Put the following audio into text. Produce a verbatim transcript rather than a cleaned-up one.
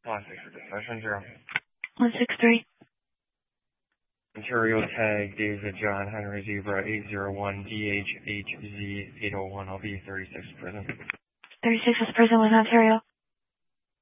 One six for discussion zero. one six three. Ontario tag David John Henry Zebra eight zero one D H H Z eight oh one. I'll be thirty-six prison. thirty-six is prison with Ontario.